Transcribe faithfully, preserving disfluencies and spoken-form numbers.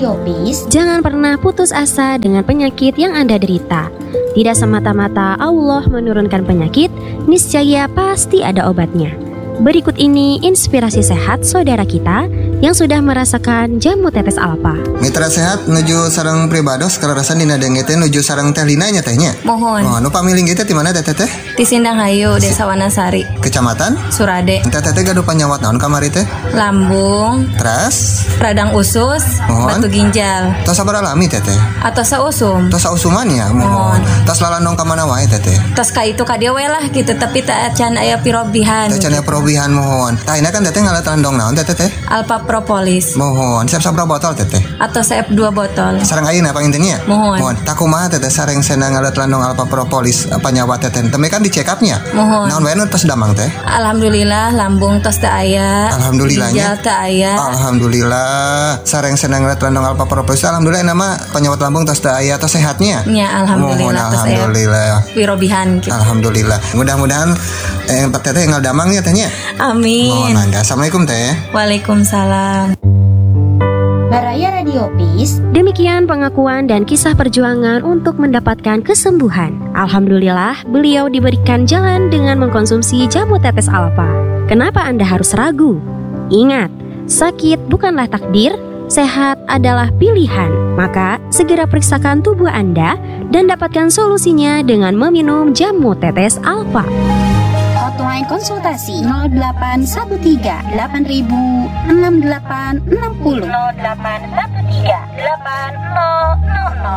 Radio Peace, jangan pernah putus asa dengan penyakit yang Anda derita. Tidak semata-mata Allah menurunkan penyakit, niscaya pasti ada obatnya. Berikut ini inspirasi sehat saudara kita yang sudah merasakan jamu tetes alfa. Mitra sehat nuju sareng pribados kararasan dina denge teh nuju sareng teh Lina nya tehnya. Mohon. Oh, nu pamiling kita di mana teh teh? Di Sindang Hayu, Desa Wanasari, Kecamatan Surade. Teh teh gaduh panyawat naon kamari teh? Lambung, Teras, radang usus, Mohon. batu ginjal, tos sabar alami teh teh. atau sausum. Tos sausuman ya, mohon. Tos lalandong ka mana wae teh teh. Tos ka itu ka dia we lah gitu, tapi tak can aya pirobihan. Teh cenah probihan mohon. Tah ina kan teh ngalat landong naon teh teh? Alpha propolis Mohon, siap sabra botol teh teh. atau C F dua botol. Sareng ayeuna pangintennya? Mohon. Mohon. Tak kumaha teh teh sareng cenah ngalat landong alpha propolis panyawat teh teh. Teme kan di check up-nya. Mohon. Naon wae nu tos damang teh? Alhamdulillah lambung tos teu aya. Alhamdulillahnya. Ginjal teu aya. Alhamdulillah. Sareng senang ngeliat landong alpha propolis. Alhamdulillah nama penyawat lambung tos teu aya tos sehatnya. Ya alhamdulillah Mohon, tos aya alhamdulillah. pirobihan gitu. Alhamdulillah. Mudah-mudahan eh teteh tinggal damang ya tehnya. Amin. Mohon mangga. Assalamualaikum teh. Waalaikumsalam. Baraya Radio Peace, Demikian pengakuan dan kisah perjuangan untuk mendapatkan kesembuhan. Alhamdulillah, beliau diberikan jalan dengan mengkonsumsi jamu tetes alfa. Kenapa Anda harus ragu? Ingat, sakit bukanlah takdir, sehat adalah pilihan. Maka, segera periksakan tubuh Anda dan dapatkan solusinya dengan meminum jamu tetes alfa. hotline konsultasi nol delapan satu tiga delapan ribu enam delapan enam nol. nol delapan satu tiga delapan nol nol nol